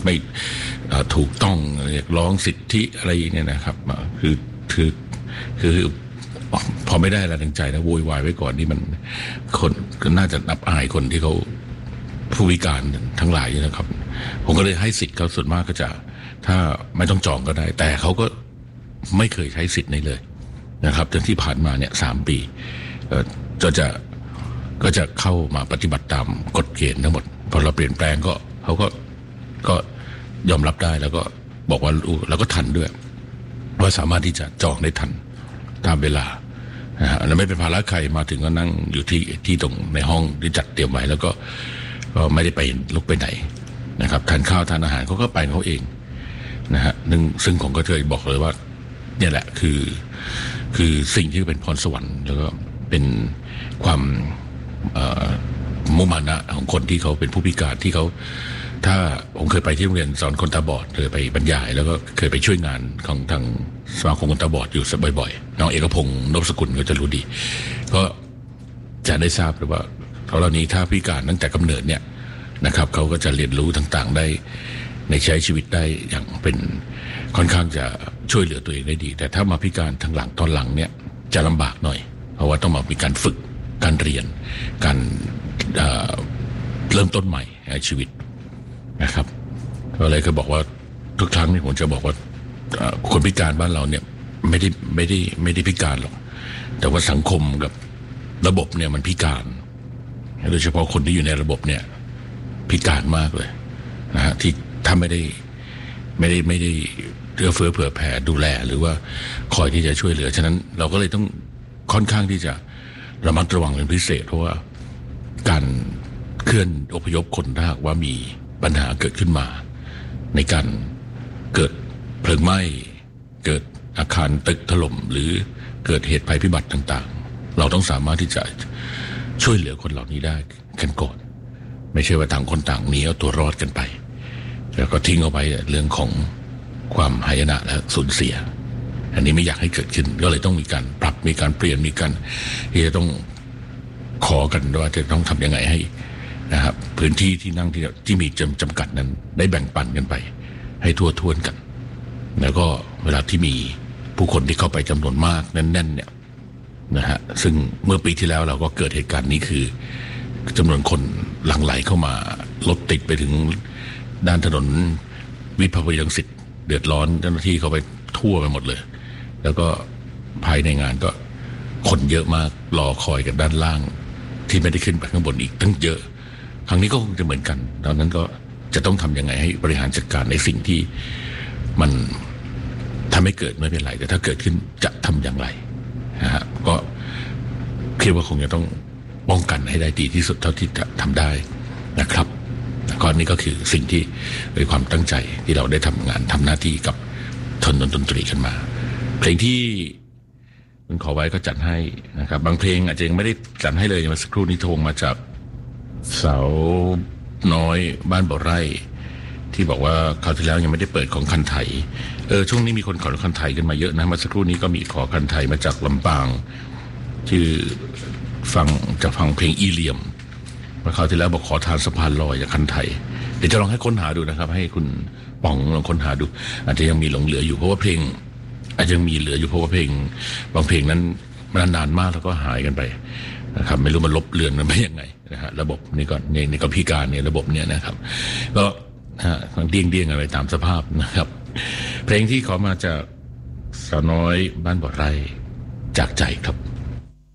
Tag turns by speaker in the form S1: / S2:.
S1: ไม่ถูกต้องเรียกร้องสิทธิอะไรเนี่ยนะครับคือพอไม่ได้อะไรดังใจนะโวยวายไว้ก่อนนี่มันคนก็น่าจะอับอายคนที่เขาผู้พิการทั้งหลายนะครับผมก็เลยให้สิทธิ์เขาส่วนมากก็จะถ้าไม่ต้องจองก็ได้แต่เขาก็ไม่เคยใช้สิทธิ์นี้เลยนะครับจนที่ผ่านมาเนี่ย3 ปีก็จะเข้ามาปฏิบัติตามกฎเกณฑ์ทั้งหมดพอเราเปลี่ยนแปลงก็เขาก็ยอมรับได้แล้วก็บอกว่าแล้วก็ทันด้วยว่าสามารถที่จะจองได้ทันตามเวลาแล้วไม่เป็นภาระใครมาถึงก็นั่งอยู่ที่ตรงในห้องที่จัดเตรียมไว้แล้วก็ไม่ได้ไปลุกไปไหนนะครับทานข้าวทานอาหารเขาก็ไปเขาเองนะฮะซึ่งผมก็เคยบอกเลยว่าเนี่ยแหละคือสิ่งที่เป็นพรสวรรค์แล้วก็เป็นความมุมานะของคนที่เขาเป็นผู้พิการที่เขาถ้าผมเคยไปที่โรงเรียนสอนคนตาบอดเคยไปบรรยายแล้วก็เคยไปช่วยงานของทางสมาคมคนตาบอดอยู่บ่อยๆน้องเอกพงศ์นพสกุลก็จะรู้ดีก็จะได้ทราบเลยว่าเขาเหล่านี้ถ้าพิการตั้งแต่กำเนิดเนี่ยนะครับเขาก็จะเรียนรู้ต่างๆได้ในใช้ชีวิตได้อย่างเป็นค่อนข้างจะช่วยเหลือตัวเองได้ดีแต่ถ้ามาพิการทางหลังตอนหลังเนี่ยจะลำบากหน่อยเพราะว่าต้องมามีการฝึกการเรียนการเริ่มต้นใหม่ในชีวิตนะครับก็เลยก็บอกว่าทุกครั้งที่ผมจะบอกว่าคนพิการบ้านเราเนี่ยไม่ได้พิการหรอกแต่ว่าสังคมกับระบบเนี่ยมันพิการโดยเฉพาะคนที่อยู่ในระบบเนี่ยพิการมากเลยนะฮะที่ถ้าไม่ได้เอื้อเฟื้อเผื่อแผ่ดูแลหรือว่าคอยที่จะช่วยเหลือฉะนั้นเราก็เลยต้องค่อนข้างที่จะระมัดระวังเป็นพิเศษเพราะว่าการเคลื่อนอพยพคนถ้าหากว่ามีปัญหาเกิดขึ้นมาในการเกิดเพลิงไหม้เกิดอาคารตึกถล่มหรือเกิดเหตุภัยพิบัติต่างๆเราต้องสามารถที่จะช่วยเหลือคนเหล่านี้ได้กันก่อนไม่ใช่ว่าต่างคนต่างหนีเอาตัวรอดกันไปแล้วก็ทิ้งเอาไว้เรื่องของความหายนะและสูญเสียอันนี้ไม่อยากให้เกิดขึ้นก็เลยต้องมีการปรับมีการเปลี่ยนมีการที่จะต้องขอกันว่าจะต้องทำยังไงให้นะครับพื้นที่ที่นั่งที่มีจำกัดนั้นได้แบ่งปันกันไปให้ทั่วท้วนกันแล้วก็เวลาที่มีผู้คนที่เข้าไปจำนวนมากแน่นๆเนี่ยนะฮะซึ่งเมื่อปีที่แล้วเราก็เกิดเหตุการณ์นี้คือจำนวนคนหลั่งไหลเข้ามารถติดไปถึงด้านถนนวิภาวดีรังสิตเดือดร้อนเจ้าหน้าที่เขาไปทั่วไปหมดเลยแล้วก็ภายในงานก็คนเยอะมากรอคอยกันด้านล่างที่ไม่ได้ขึ้นไปข้างบนอีกตั้งเยอะครั้งนี้ก็คงจะเหมือนกันดังนั้นก็จะต้องทำยังไงให้บริหารจัดการในสิ่งที่มันทำให้เกิดไม่เป็นไรแต่ถ้าเกิดขึ้นจะทำอย่างไรนะฮะก็คิดว่าคงจะต้องป้องกันให้ได้ดีที่สุดเท่าที่จะทำได้นะครับก้อนนี้ก็คือสิ่งที่เป็นความตั้งใจที่เราได้ทำงานทำหน้าที่กับดนตรีกันมาเพลงที่มันขอไว้ก็จัดให้นะครับบางเพลงอาจจะยังไม่ได้จัดให้เลยมาสักครู่นี้โทรมาจากสาวน้อยบ้านบ่อไร่ที่บอกว่าคราวที่แล้วยังไม่ได้เปิดของคันไทยช่วงนี้มีคนขอคันไทยกันมาเยอะนะมาสักครู่นี้ก็มีขอคันไทยมาจากลำปางชื่อฟังเพลงอีเลียมมาคราวที่แล้วบอกขอทานสะพานลอยจากคันไทยเดี๋ยวจะลองให้ค้นหาดูนะครับให้คุณป๋องลองค้นหาดูอาจจะยังมีหลงเหลืออยู่เพราะว่าเพลงอาจจะมีเหลืออยู่เพราะว่าเพลงบางเพลงนั้นมันนานมากแล้วก็หายกันไปนะครับไม่รู้มันลบเลือนมันไปยังไงนะฮะระบบนี่ก็ในก็พิการเนี่ยระบบเนี่ยนะครับก็เดี้ยงอะไรตามสภาพนะครับเพลงที่ขอมาจากสาวน้อยบ้านบ่อไร่จากใจครับ